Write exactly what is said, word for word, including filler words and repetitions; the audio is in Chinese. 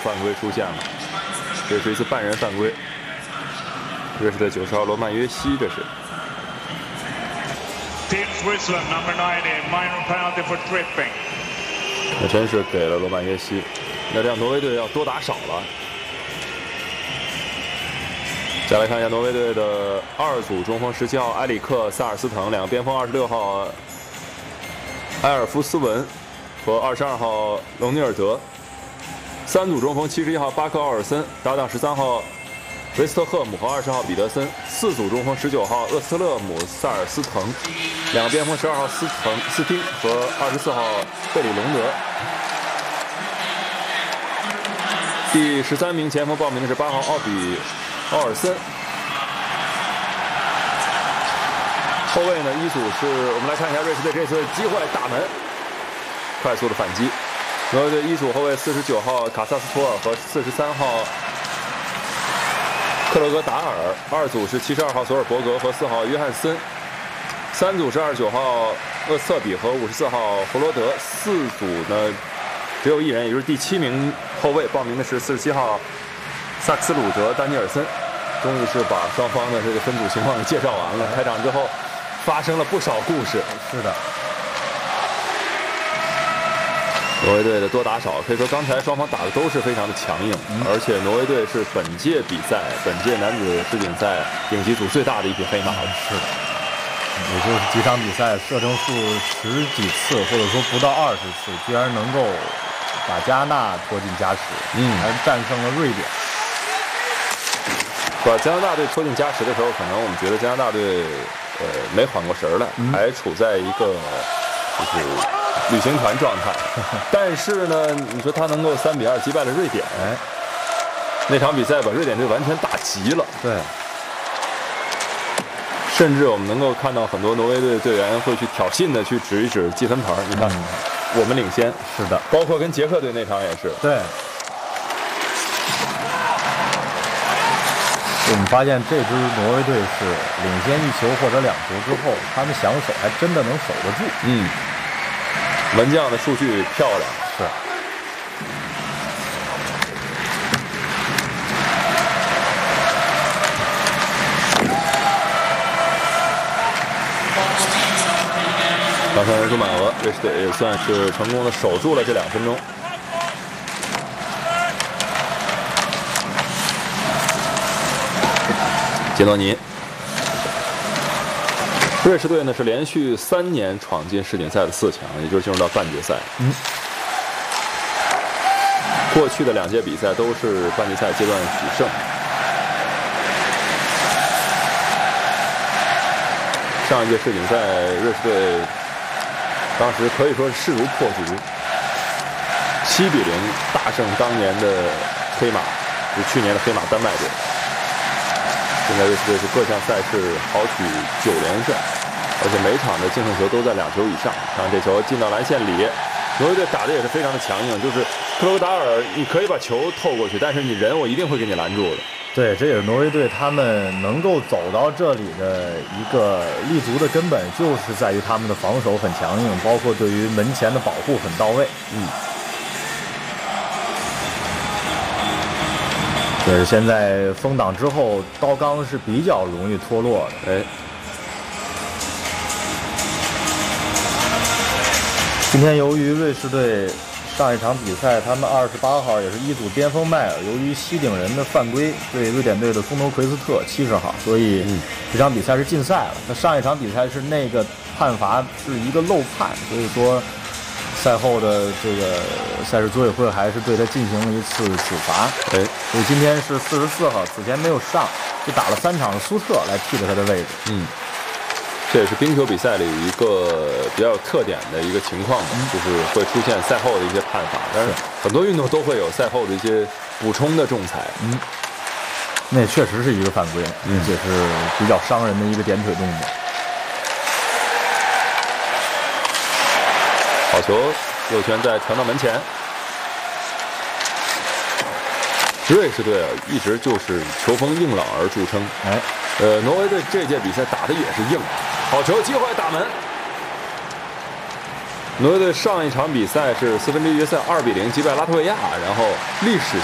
犯规出现了，这是一次半人犯规。瑞士队九十号罗曼约西，这是。 Team Switzerland number ninety minor penalty for tripping。 那真是给了罗曼约西，那这样挪威队要多打少了。再来看一下挪威队的二组中锋，十七号埃里克·萨尔斯滕，两个边锋二十六号埃尔夫斯文和二十二号隆尼尔德，三组中锋七十一号巴克奥尔森搭档十三号维斯特赫姆和二十号彼得森，四组中锋十九号厄斯特勒姆萨尔斯滕，两个边锋十二号斯滕斯汀和二十四号贝里隆德。第十三名前锋报名的是八号奥比奥尔森。后卫呢，一组是我们来看一下瑞士队这次机会打门，快速的反击。挪威队一组后卫四十九号卡萨斯托尔和四十三号克罗格达尔，二组是七十二号索尔伯格和四号约翰森，三组是二十九号厄斯特比和五十四号弗罗德，四组呢只有一人，也就是第七名后卫报名的是四十七号萨克斯鲁德丹尼尔森。终于是把双方的这个分组情况给介绍完了。开场之后发生了不少故事。 是的。 挪威队的多打少，可以说刚才双方打的都是非常的强硬，嗯、而且挪威队是本届比赛、本届男子世锦赛顶级组最大的一匹黑马。 是的，也就是几场比赛射正数十几次，或者说不到二十次，居然能够把加纳拖进加时，嗯，还战胜了瑞典。 把加拿大队拖进加时的时候，可能我们觉得加拿大队呃没缓过神来，嗯、还处在一个就是旅行团状态。但是呢，你说他能够三比二击败了瑞典，哎，那场比赛把瑞典队完全打急了。 对， 甚至我们能够看到很多挪威队的队员会去挑衅的去指一指积分牌，你看，嗯、我们领先。 是的， 包括跟捷克队那场也是。 对。我们发现这支挪威队是领先一球或者两球之后，他们想守还真的能守得住。 嗯，门将的数据漂亮。 是。 刚才人数满额，瑞士队也算是成功的守住了这两分钟。杰诺尼，瑞士队呢是连续三年闯进世锦赛的四强，也就是进入到半决赛。嗯，过去的两届比赛都是半决赛阶段取胜。上一届世锦赛，瑞士队当时可以说是势如破竹，七比零大胜当年的黑马，就是去年的黑马丹麦队。现在瑞士队是各项赛事豪取九连胜，而且每场的净胜球都在两球以上。看这球进到篮线里，挪威队打的也是非常的强硬，就是克罗达尔，你可以把球透过去，但是你人我一定会给你拦住的。 对，这也是挪威队他们能够走到这里的一个立足的根本，就是在于他们的防守很强硬，包括对于门前的保护很到位。嗯。对，现在封挡之后，刀刚是比较容易脱落的。哎，今天由于瑞士队上一场比赛，他们二十八号也是一组边锋迈尔，由于西顶人的犯规对瑞典队的松头奎斯特七十号，所以这场比赛是禁赛了。那上一场比赛是那个判罚是一个漏判，所以说赛后的这个赛事组委会还是对他进行了一次处罚。哎，所以今天是四十四号，此前没有上，就打了三场的苏特来替了他的位置。 嗯。这也是冰球比赛里一个比较有特点的一个情况吧，嗯、就是会出现赛后的一些判罚，但是很多运动都会有赛后的一些补充的仲裁。嗯， 那确实是一个犯规，嗯，也是比较伤人的一个点腿动作。 好球，右拳再传到门前。瑞士队啊，一直就是球风硬朗而著称。哎，呃，挪威队这届比赛打的也是硬。好球，机会打门。挪威队上一场比赛是四分之一决赛二比零击败拉脱维亚，然后历史